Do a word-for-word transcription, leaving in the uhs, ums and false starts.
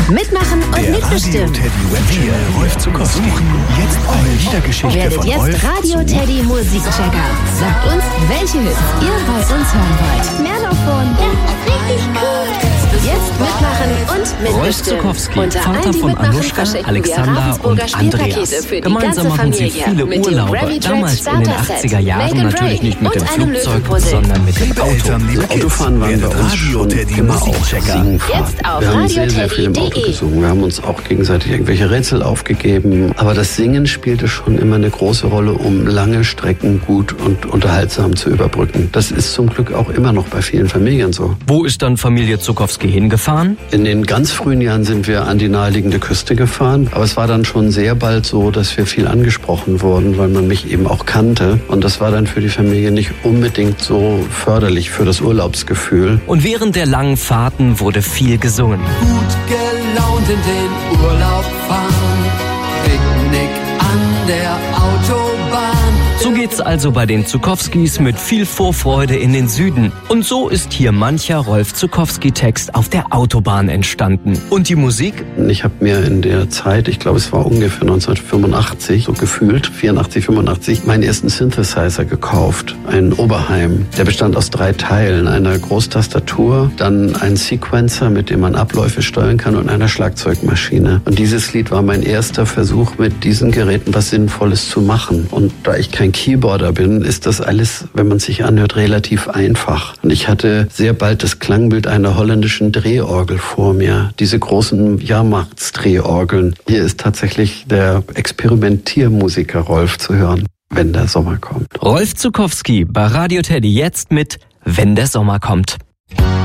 Mitmachen und Der mitbestimmen. Radio Teddy Webchannel Rolf Zuckowski. Jetzt eure Liedergeschichte Werdet von jetzt Rolf Radio Teddy Musikchecker. Sagt uns, welche Hits ihr bei uns hören wollt. Mehr davon. Richtig cool. Jetzt mitmachen und mitbestimmen. Rolf Zuckowski, Unter allen, Vater die von mitmachen, Anushka, verschenken wir Alexander Ravensburger und Andreas. Spielpakete für die Gemeinsam ganze machen sie Familie. viele Mit dem Urlaube. Gravy Trade Damals in den Starter Set, achtziger Jahren Make and natürlich Break nicht mit dem und einem Flugzeug, Löwenpuzzle. sondern mit dem Liebe Auto. Eltern, liebe Kids, Autofahren waren bei werdet uns Radio schon Teddy immer auch Musikchecker. Singfahren. Jetzt auf Wir haben sehr, sehr viel im Auto radioteddy punkt de. gesungen. Wir haben uns auch gegenseitig irgendwelche Rätsel aufgegeben. Aber das Singen spielte schon immer eine große Rolle, um lange Strecken gut und unterhaltsam zu überbrücken. Das ist zum Glück auch immer noch bei vielen Familien so. Wo ist dann Familie Zuckowski hingefahren? In den ganz frühen Jahren sind wir an die naheliegende Küste gefahren. Aber es war dann schon sehr bald so, dass wir viel angesprochen wurden, weil man mich eben auch kannte. Und das war dann für die Familie nicht unbedingt so förderlich für das Urlaubsgefühl. Und während der langen Fahrten wurde viel gesungen. Gut gelaunt in den Urlaub fahren, Picknick an der Autobahn. So geht's also bei den Zuckowskis mit viel Vorfreude in den Süden. Und so ist hier mancher Rolf Zuckowski-Text auf der Autobahn entstanden. Und die Musik? Ich habe mir in der Zeit, ich glaube es war ungefähr neunzehnhundertfünfundachtzig, so gefühlt, vierundachtzig, fünfundachtzig, meinen ersten Synthesizer gekauft. Einen Oberheim. Der bestand aus drei Teilen. Einer Großtastatur, dann ein Sequencer, mit dem man Abläufe steuern kann und einer Schlagzeugmaschine. Und dieses Lied war mein erster Versuch, mit diesen Geräten was Sinnvolles zu machen. Und da ich kein Keyboarder bin, ist das alles, wenn man sich anhört, relativ einfach. Und ich hatte sehr bald das Klangbild einer holländischen Drehorgel vor mir. Diese großen Jahrmarktsdrehorgeln. Hier ist tatsächlich der Experimentiermusiker Rolf zu hören, wenn der Sommer kommt. Rolf Zuckowski bei Radio Teddy jetzt mit Wenn der Sommer kommt.